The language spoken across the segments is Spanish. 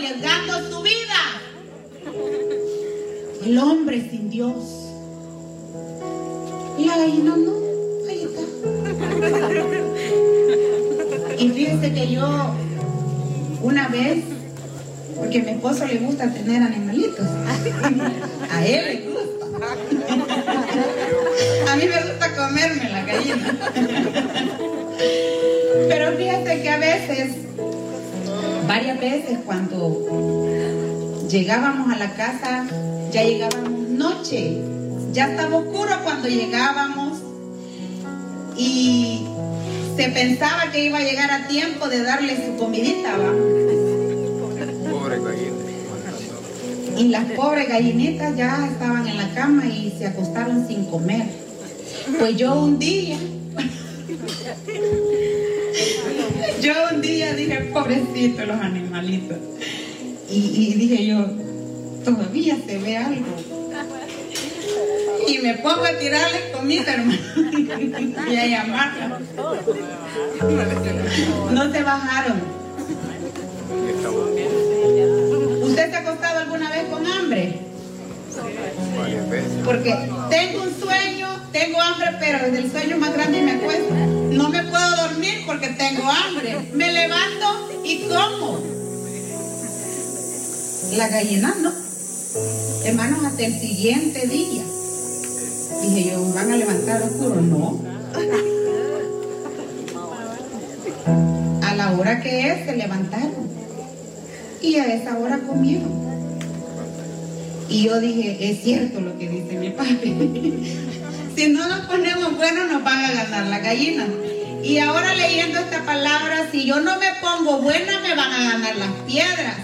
arriesgando su vida. El hombre sin Dios. Y la gallina no, ahí está. Y fíjese que yo una vez, porque a mi esposo le gusta tener animalitos, a él le gusta. A mí me gusta comerme la gallina. Pero fíjate que a veces, varias veces cuando llegábamos a la casa, ya llegábamos noche, ya estaba oscuro cuando llegábamos y se pensaba que iba a llegar a tiempo de darle su comidita, ¿va? Pobre gallina. Y las pobres gallinitas ya estaban en la cama y se acostaron sin comer. Pues yo un día dije, pobrecitos los animalitos. Y dije yo, todavía se ve algo. Y me pongo a tirarles comida, hermano, y a llamarla. No se bajaron. ¿Usted se ha acostado alguna vez con hambre? Varias veces. Porque tengo un sueño, tengo hambre, pero desde el sueño más grande me acuesto. No me puedo dormir porque tengo hambre. Me levanto y como. La gallina no. Hermanos, hasta el siguiente día. Dije yo, ¿van a levantar oscuro? No. A la hora que es, se levantaron. Y a esa hora comieron. Y yo dije, es cierto lo que dice mi papi. Si no nos ponemos buenos, nos van a ganar la gallina. Y ahora leyendo esta palabra, si yo no me pongo buena, me van a ganar las piedras.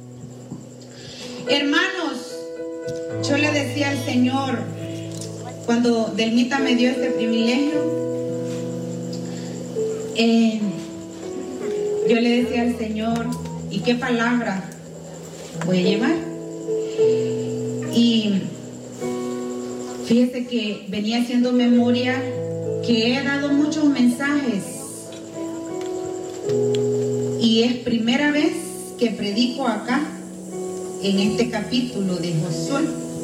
Hermanos, yo le decía al Señor, cuando Delmita me dio este privilegio, yo le decía al Señor, ¿y qué palabra voy a llevar? Y fíjese que venía haciendo memoria que he dado muchos mensajes y es primera vez que predico acá en este capítulo de Josué.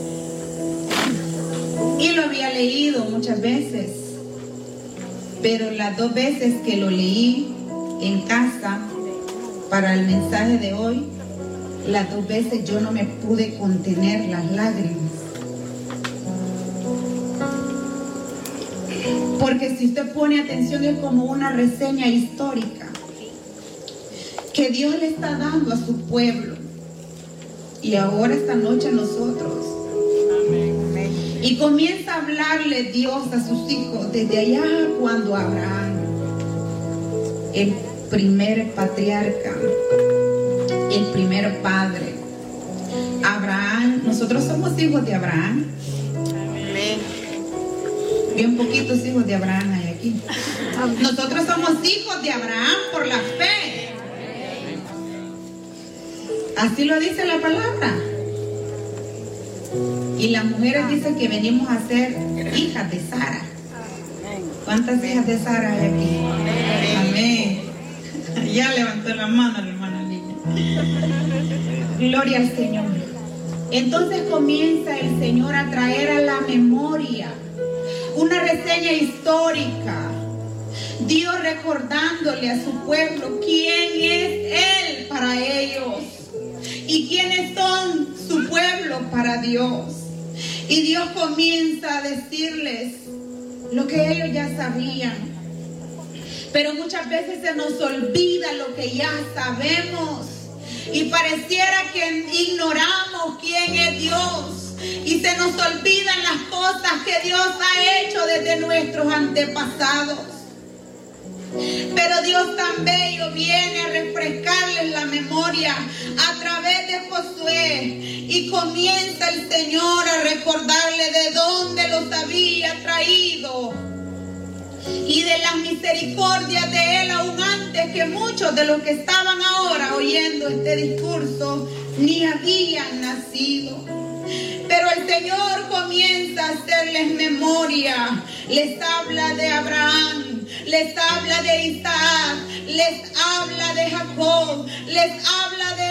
Y lo había leído muchas veces, pero las 2 veces que lo leí en casa para el mensaje de hoy, las 2 veces yo no me pude contener las lágrimas. Porque si usted pone atención, es como una reseña histórica que Dios le está dando a su pueblo. Y ahora esta noche a nosotros. Y comienza a hablarle Dios a sus hijos desde allá cuando Abraham, el primer patriarca, el primer padre. Abraham, nosotros somos hijos de Abraham. Bien poquitos hijos de Abraham hay aquí. Nosotros somos hijos de Abraham por la fe. Así lo dice la palabra. Y las mujeres dicen que venimos a ser hijas de Sara. ¿Cuántas hijas de Sara hay aquí? Amén. Ya levantó la mano la hermana Lidia. Gloria al Señor. Entonces comienza el Señor a traer a la memoria una reseña histórica. Dios recordándole a su pueblo quién es Él para ellos y quiénes son su pueblo para Dios. Y Dios comienza a decirles lo que ellos ya sabían. Pero muchas veces se nos olvida lo que ya sabemos. Y pareciera que ignoramos quién es Dios. Y se nos olvidan las cosas que Dios ha hecho desde nuestros antepasados. Pero Dios tan bello viene a refrescarles la memoria a través de Josué. Y comienza el Señor a recordarle de dónde los había traído. Y de las misericordias de Él aún antes que muchos de los que estaban ahora oyendo este discurso ni habían nacido. Pero el Señor comienza a hacerles memoria. Les habla de Abraham, les habla de Isaac, les habla de Jacob, les habla de